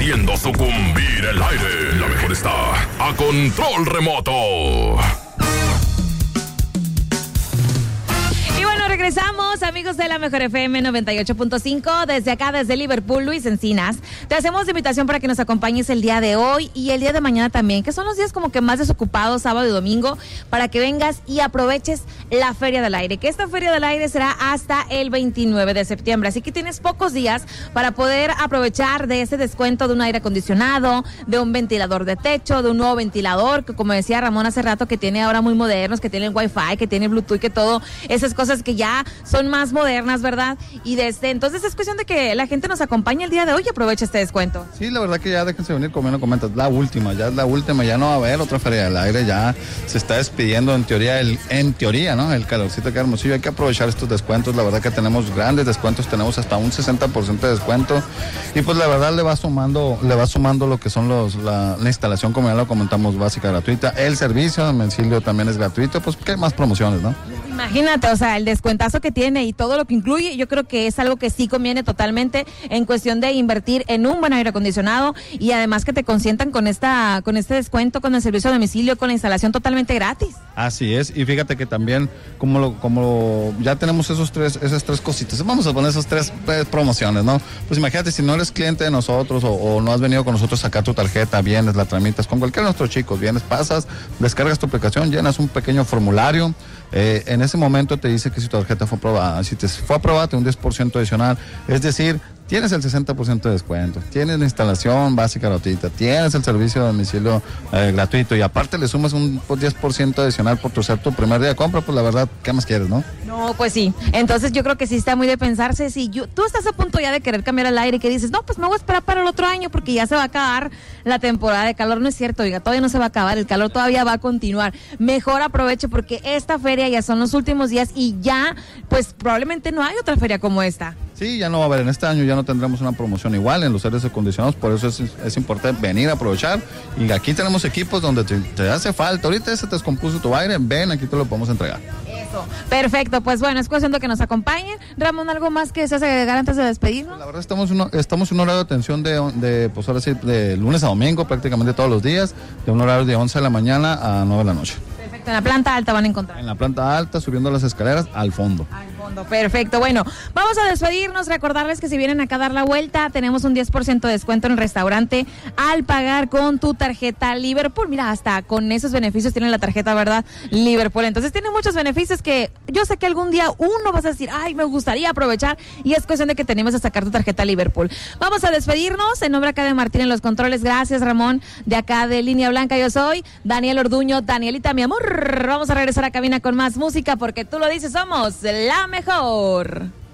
haciendo sucumbir el aire. La mejor está a control remoto. Regresamos, amigos de la Mejor FM 98.5, desde acá, desde Liverpool, Luis Encinas. Te hacemos invitación para que nos acompañes el día de hoy y el día de mañana también, que son los días como que más desocupados, sábado y domingo, para que vengas y aproveches la Feria del Aire, que esta Feria del Aire será hasta el 29 de septiembre, así que tienes pocos días para poder aprovechar de ese descuento de un aire acondicionado, de un ventilador de techo, de un nuevo ventilador, que como decía Ramón hace rato, que tiene ahora muy modernos, que tienen Wi-Fi, que tiene Bluetooth, que todo, esas cosas que ya son más modernas, ¿verdad? Y entonces es cuestión de que la gente nos acompañe el día de hoy y aproveche este descuento. Sí, la verdad que ya déjense venir comiendo, comentas, ya es la última, ya no va a haber otra Feria del Aire, ya se está despidiendo en teoría, ¿no? El calorcito que Hermosillo, hay que aprovechar estos descuentos, la verdad que tenemos grandes descuentos, tenemos hasta un 60% de descuento y pues la verdad le va sumando lo que son la instalación, como ya lo comentamos, básica, gratuita, el servicio a domicilio también es gratuito, pues qué más promociones, ¿no? Imagínate, o sea, el descuentazo que tiene y todo lo que incluye, yo creo que es algo que sí conviene totalmente en cuestión de invertir en un buen aire acondicionado y además que te consientan con este descuento, con el servicio a domicilio, con la instalación totalmente gratis. Así es, y fíjate que también como ya tenemos esas tres cositas, vamos a poner esas tres promociones, ¿no? Pues imagínate, si no eres cliente de nosotros o no has venido con nosotros a sacar tu tarjeta, vienes, la tramitas con cualquiera de nuestros chicos, vienes, pasas, descargas tu aplicación, llenas un pequeño formulario. En ese momento te dice que si tu tarjeta fue aprobada, si te fue aprobada, te un 10% adicional, es decir, tienes el 60% de descuento, tienes la instalación básica gratuita, tienes el servicio de domicilio gratuito y aparte le sumas un 10% adicional por ser tu primer día de compra, pues la verdad, ¿qué más quieres, no? No, pues sí, entonces yo creo que sí está muy de pensarse, si tú estás a punto ya de querer cambiar el aire y que dices, no, pues me voy a esperar para el otro año porque ya se va a acabar la temporada de calor, no es cierto, oiga, todavía no se va a acabar, el calor todavía va a continuar, mejor aproveche porque esta feria ya son los últimos días y ya, pues probablemente no hay otra feria como esta. Sí, ya no va a haber, en este año ya no tendremos una promoción igual en los aires acondicionados, por eso es importante venir a aprovechar y aquí tenemos equipos donde te hace falta, ahorita se te descompuso tu aire, ven, aquí te lo podemos entregar. Eso, perfecto, pues bueno, es cuestión de que nos acompañen. Ramón, ¿algo más que deseas agregar antes de despedirnos? La verdad estamos en un horario de atención pues ahora sí, de lunes a domingo, prácticamente todos los días, de un horario de 11 de la mañana a 9 de la noche. Perfecto, en la planta alta van a encontrar. En la planta alta, subiendo las escaleras, al fondo. Al fondo, perfecto. Bueno, vamos a despedirnos, recordarles que si vienen acá a dar la vuelta, tenemos un 10% de descuento en el restaurante al pagar con tu tarjeta Liverpool. Mira, hasta con esos beneficios tienen la tarjeta, ¿verdad? Liverpool. Entonces tiene muchos beneficios que yo sé que algún día uno vas a decir, ay, me gustaría aprovechar y es cuestión de que tenemos a sacar tu tarjeta Liverpool. Vamos a despedirnos, en nombre acá de Martín en los controles. Gracias, Ramón, de acá de Línea Blanca. Yo soy Daniel Orduño. Danielita, mi amor, vamos a regresar a cabina con más música porque tú lo dices, somos la mejor.